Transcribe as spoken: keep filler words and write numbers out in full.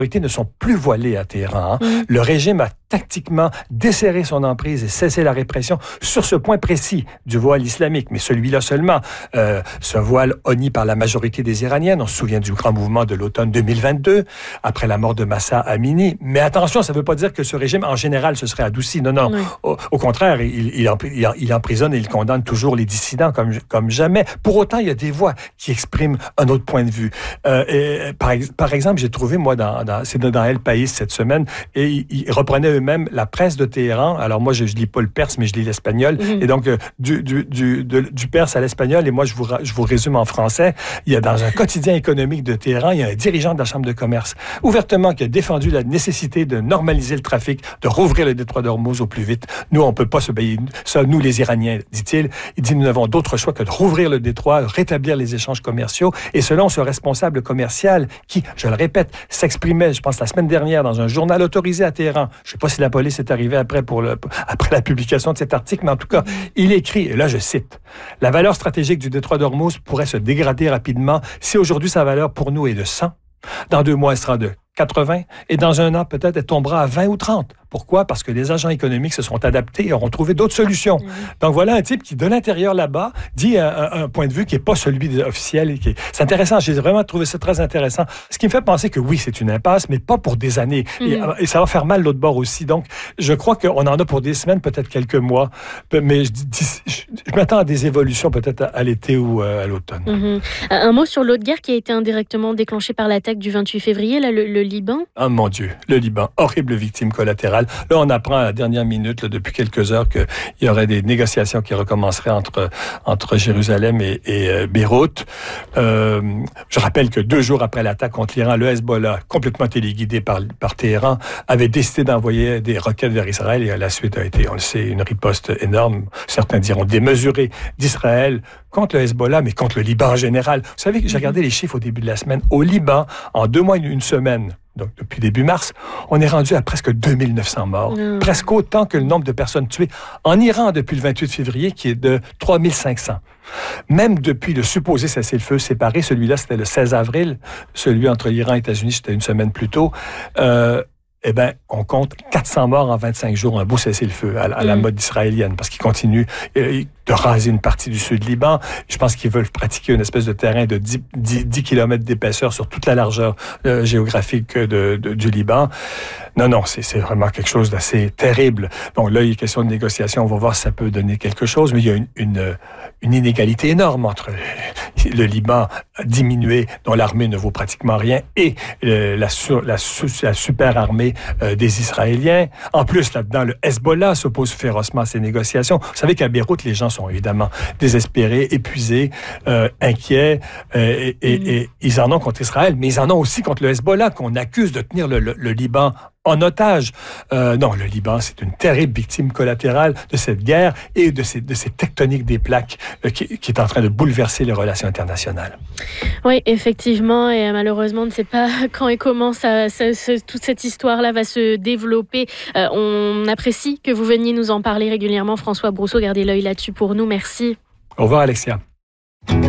ne sont plus voilées à Téhéran. Hein. Mmh. Le régime a tactiquement desserré son emprise et cessé la répression sur ce point précis du voile islamique, mais celui-là seulement. Euh, ce voile honni par la majorité des Iraniennes. On se souvient du grand mouvement de l'automne deux mille vingt-deux, après la mort de Mahsa Amini. Mais attention, ça ne veut pas dire que ce régime, en général, se serait adouci. Non, non. Oui. Au, au contraire, il, il, il, il emprisonne et il condamne toujours les dissidents comme, comme jamais. Pour autant, il y a des voix qui expriment un autre point de vue. Euh, et, par, par exemple, j'ai trouvé, moi, dans, dans, c'est dans El País cette semaine, et ils, ils reprenaient eux-mêmes la presse de Téhéran. Alors moi, je ne lis pas le perse, mais je lis l'espagnol. Mm-hmm. Et donc, euh, du, du, du, de, du perse à l'espagnol, et moi, je vous, je vous résume en français, il y a dans un quotidien économique de Téhéran, il y a un dirigeant de la Chambre de commerce, ouvertement, qui a défendu la nécessité de normaliser le trafic, de rouvrir le détroit d'Ormuz au plus vite. Nous, on ne peut pas se payer ça, nous, les Iraniens, dit-il. Il dit, nous n'avons d'autre choix que de rouvrir le détroit, rétablir les échanges commerciaux, et selon ce responsable commercial qui, je le répète, s'exprimait, je pense, la semaine dernière dans un journal autorisé à Téhéran. Je ne sais pas si la police est arrivée après, pour le, après la publication de cet article, mais en tout cas, il écrit, et là je cite, « La valeur stratégique du détroit d'Ormuz pourrait se dégrader rapidement si aujourd'hui sa valeur pour nous est de cent. Dans deux mois, elle sera de quatre-vingts, et dans un an, peut-être, elle tombera à vingt ou trente. Pourquoi? Parce que les agents économiques se sont adaptés et auront trouvé d'autres solutions. Mmh. Donc voilà un type qui, de l'intérieur là-bas, dit un, un, un point de vue qui n'est pas celui officiel. Qui est... C'est intéressant, j'ai vraiment trouvé ça très intéressant. Ce qui me fait penser que oui, c'est une impasse, mais pas pour des années. Mmh. Et, et ça va faire mal l'autre bord aussi. Donc, je crois qu'on en a pour des semaines, peut-être quelques mois, mais je, je, je m'attends à des évolutions peut-être à, à l'été ou à l'automne. Mmh. Un mot sur l'autre guerre qui a été indirectement déclenchée par l'attaque du vingt-huit février, là, le, le Liban. Ah mon Dieu, le Liban, horrible victime collatérale. Là, on apprend à la dernière minute, là, depuis quelques heures, qu'il y aurait des négociations qui recommenceraient entre, entre Jérusalem et, et euh, Beyrouth. Euh, je rappelle que deux jours après l'attaque contre l'Iran, le Hezbollah, complètement téléguidé par, par Téhéran, avait décidé d'envoyer des roquettes vers Israël, et la suite a été, on le sait, une riposte énorme, certains diront démesurée, d'Israël contre le Hezbollah, mais contre le Liban en général. Vous savez que j'ai regardé les chiffres au début de la semaine. Au Liban, en deux mois et une semaine, donc depuis début mars, on est rendu à presque deux mille neuf cents morts, mmh. presque autant que le nombre de personnes tuées en Iran depuis le vingt-huit février, qui est de trois mille cinq cents. Même depuis le supposé cessez-le-feu séparé, celui-là c'était le seize avril, celui entre l'Iran et les États-Unis c'était une semaine plus tôt, euh, eh bien, on compte quatre cents morts en vingt-cinq jours, un beau cessez-le-feu à, à la mmh. mode israélienne, parce qu'ils continuent euh, de raser une partie du sud Liban. Je pense qu'ils veulent pratiquer une espèce de terrain de dix, dix, dix kilomètres d'épaisseur sur toute la largeur euh, géographique de, de, du Liban. Non, non, c'est, c'est vraiment quelque chose d'assez terrible. Donc là, il y a question de négociation, on va voir si ça peut donner quelque chose, mais il y a une, une, une inégalité énorme entre le Liban diminué, dont l'armée ne vaut pratiquement rien, et euh, la, sur, la, la super armée euh, des Israéliens. En plus, là-dedans, le Hezbollah s'oppose férocement à ces négociations. Vous savez qu'à Beyrouth, les gens sont évidemment désespérés, épuisés, euh, inquiets, euh, et, et, et ils en ont contre Israël, mais ils en ont aussi contre le Hezbollah, qu'on accuse de tenir le, le, le Liban en otage. Euh, non, le Liban, c'est une terrible victime collatérale de cette guerre et de ces, de ces tectoniques des plaques euh, qui, qui est en train de bouleverser les relations internationales. Oui, effectivement, et malheureusement, on ne sait pas quand et comment ça, ça, ça, toute cette histoire-là va se développer. Euh, on apprécie que vous veniez nous en parler régulièrement. François Brousseau, gardez l'œil là-dessus pour nous. Merci. Au revoir, Alexia.